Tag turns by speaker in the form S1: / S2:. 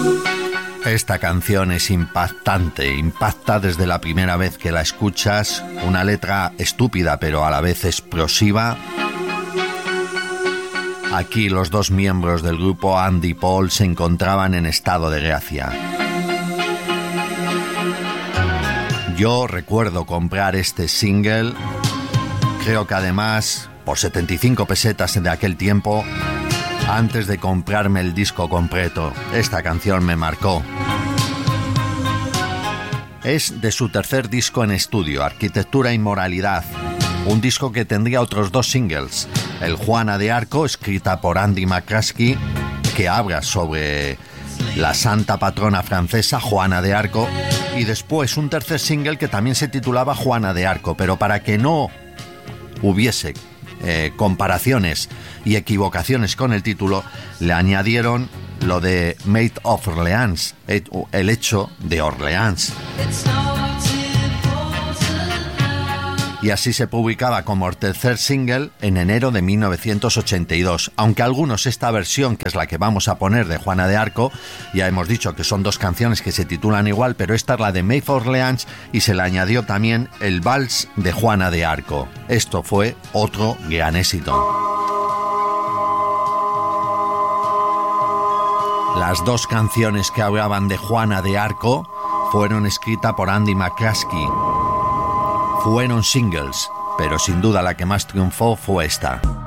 S1: Esta canción es impactante, impacta desde la primera vez que la escuchas, una letra estúpida pero a la vez explosiva. Aquí los dos miembros del grupo, Andy y Paul, se encontraban en estado de gracia. Yo recuerdo comprar este single, creo que además por 75 pesetas de aquel tiempo, antes de comprarme el disco completo. Esta canción me marcó. Es de su tercer disco en estudio, Arquitectura y Moralidad, un disco que tendría otros dos singles, el Juana de Arco, escrita por Andy McCluskey, que habla sobre la santa patrona francesa Juana de Arco, y después un tercer single que también se titulaba Juana de Arco, pero para que no hubiese comparaciones y equivocaciones con el título, le añadieron lo de Maid of Orleans, el hecho de Orleans. Y así se publicaba como tercer single en enero de 1982, aunque algunos esta versión, que es la que vamos a poner de Juana de Arco, ya hemos dicho que son dos canciones que se titulan igual, pero esta es la de Maid of Orleans y se le añadió también el vals de Juana de Arco. Esto fue otro gran éxito. Las dos canciones que hablaban de Juana de Arco fueron escritas por Andy McCluskey. Fueron singles, pero sin duda la que más triunfó fue esta.